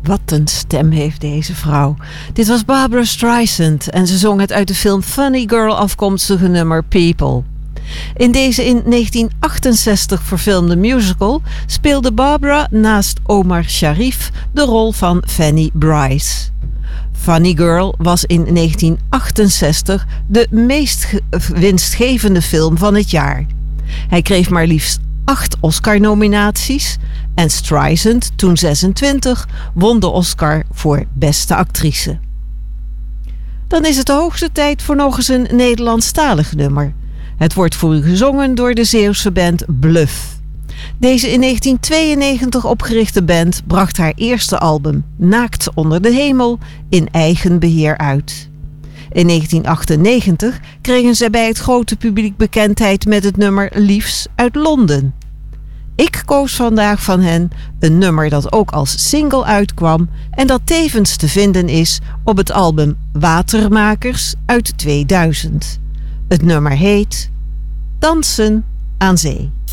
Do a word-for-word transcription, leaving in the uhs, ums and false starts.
Wat een stem heeft deze vrouw. Dit was Barbra Streisand en ze zong het uit de film Funny Girl afkomstige nummer People. In deze in negentien achtenzestig verfilmde musical speelde Barbra naast Omar Sharif de rol van Fanny Brice. Funny Girl was in negentien achtenzestig de meest winstgevende film van het jaar. Hij kreeg maar liefst acht Oscar-nominaties en Streisand, toen zesentwintig, won de Oscar voor beste actrice. Dan is het de hoogste tijd voor nog eens een Nederlandstalig nummer. Het wordt voor u gezongen door de Zeeuwse band Bluff. Deze in negentien tweeënnegentig opgerichte band bracht haar eerste album, Naakt onder de hemel, in eigen beheer uit. In negentien achtennegentig kregen zij bij het grote publiek bekendheid met het nummer Liefs uit Londen. Ik koos vandaag van hen een nummer dat ook als single uitkwam en dat tevens te vinden is op het album Watermakers uit tweeduizend. Het nummer heet Dansen aan Zee.